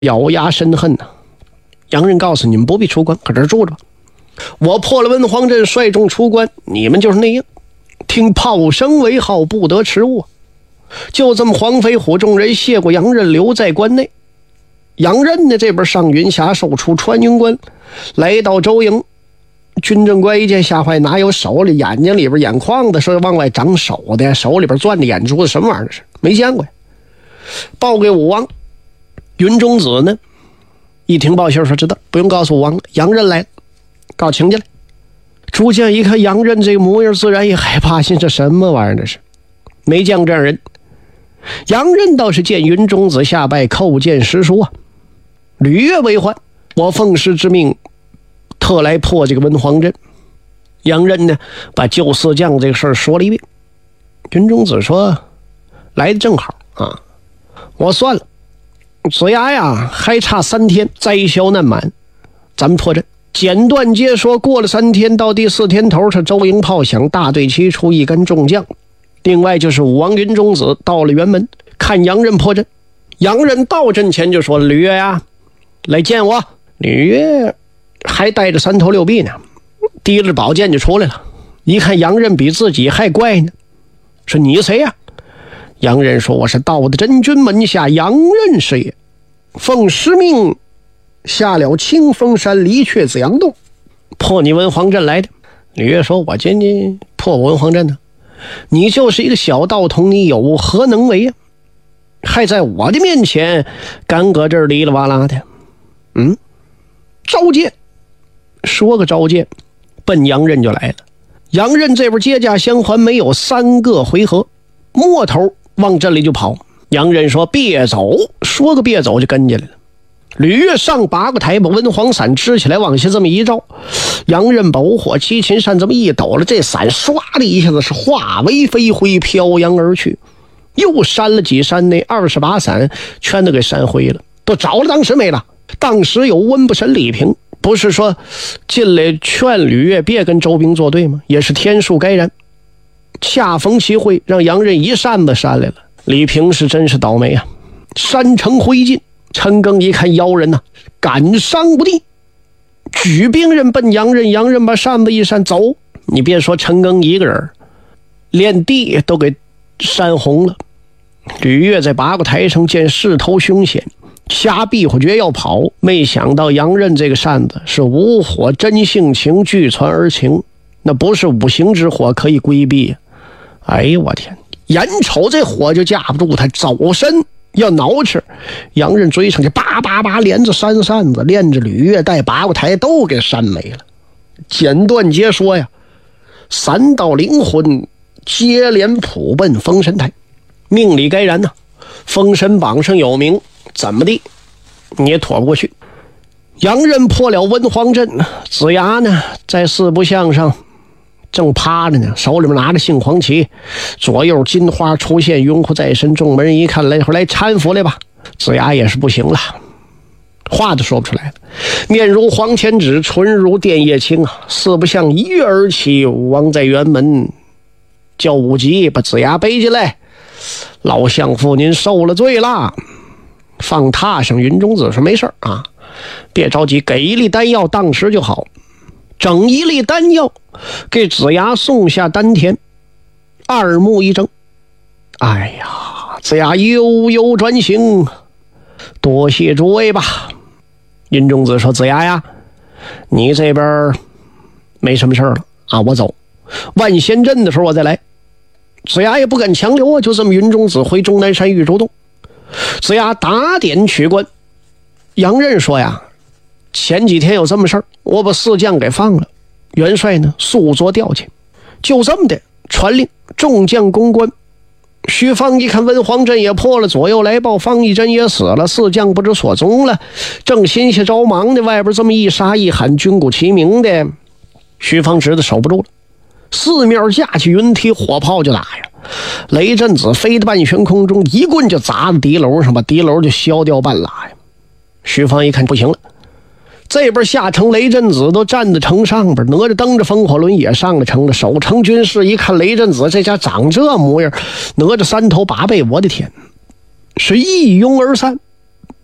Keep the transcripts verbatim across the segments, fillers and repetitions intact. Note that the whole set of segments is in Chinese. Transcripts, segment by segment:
咬牙深恨呐、啊。洋人告诉你们不必出关，搁这儿住着吧。我破了文皇阵，率众出关，你们就是那样，听炮声为号，不得迟误。就这么，黄飞虎众人谢过洋人，留在关内。洋人呢，这边上云霞手出穿云关，来到周营。军政官一见吓坏，哪有手里眼睛里边眼眶的，说往外长手的，手里边钻的眼珠子，什么玩意儿是没见过呀？报给武王。云中子呢，一听报信说知道，不用告诉武王了，洋人来了，告请进来。朱见一看洋人这个模样，自然也害怕，心这什么玩意儿这是，没见过这样人。洋人倒是见云中子下拜，叩见师叔啊，吕月为患，我奉师之命特来破这个文皇阵。洋人呢，把救四将这个事儿说了一遍。云中子说来的正好啊，我算了，子牙呀还差三天，灾消难满，咱们破阵。简短接说，过了三天，到第四天头是周营炮响，大队齐出，一干众将。另外就是武王云中子到了辕门，看洋人破阵。洋人到阵前就说：“吕月呀，来见我。”吕月还带着三头六臂呢，提着宝剑就出来了。一看洋人比自己还怪呢，说：“你谁呀？”洋人说：“我是道的真君门下洋人是也，奉师命下了清风山离却紫阳洞，破你文皇阵来的。”吕月说：“我今天破文皇阵呢，你就是一个小道童，你有何能为呀？还在我的面前敢搁这儿哩哩哇啦的。”嗯，召见，说个召见，奔洋人就来了。洋人这边接驾相还，没有三个回合，摸头往这里就跑。洋人说：“别走！”说个别走就跟进来了。吕月上八个台，把文皇伞支起来，往下这么一照，洋人把五火七擒扇这么一抖了，这伞唰的一下子是化为飞灰，飘扬而去。又扇了几扇，那二十把伞全都给扇灰了，都着了，当时没了。当时有温不神李平，不是说进来劝吕月别跟周兵作对吗？也是天数该然，恰逢其会，让洋人一扇子扇来了。李平是真是倒霉啊，扇成灰烬。陈庚一看妖人呐、啊，感伤不定，举兵人奔洋人，洋人把扇子一扇走。你别说陈庚一个人，连地都给扇红了。吕月在八卦台上见势头凶险，瞎避火绝要跑，没想到洋人这个扇子是五火真性情俱传而情，那不是五行之火可以规避。哎呦我天，眼瞅这火就架不住，他走身要挠吃，洋人追上去，叭叭叭连着扇扇子，连着吕月带八卦台都给扇没了。简短截说呀，三道灵魂接连普奔封神台，命里该然呐、啊，封神榜上有名，怎么地你也躲不过去。洋人破了文皇阵，子牙呢在四不像上正趴着呢，手里面拿着杏黄旗，左右金花出现，拥护在身。众人一看，来来搀扶来吧。子牙也是不行了，话都说不出来了，面如黄千纸，唇如电叶青啊！四不像一跃而起，武王在辕门叫武吉把子牙背进来。老相父您受了罪了，放榻上。云中子说没事啊，别着急，给一粒丹药当时就好。整一粒丹药给子牙送下丹田，二目一睁，哎呀，子牙悠悠转醒，多谢诸位吧。云中子说：“子牙呀，你这边没什么事了啊，我走，万仙阵的时候我再来。”子牙也不敢强留啊，就这么云中子回终南山玉竹洞。子牙打点取关。杨任说呀，前几天有这么事儿，我把四将给放了，元帅呢速作调遣，就这么的传令众将攻关。徐方一看文皇阵也破了，左右来报方一真也死了，四将不知所踪了，正心下着忙的，外边这么一杀一喊，军鼓齐鸣的，徐方直的守不住了，四面架起云梯火炮就打呀。雷震子飞到半悬空中，一棍就砸到敌楼上，把敌楼就削掉半拉呀。徐方一看不行了，这边下城雷震子都站在城上边，哪吒蹬着风火轮也上了城了。守城军士一看雷震子这家长这模样，哪吒三头八臂，我的天，是一拥而散。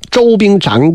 周兵斩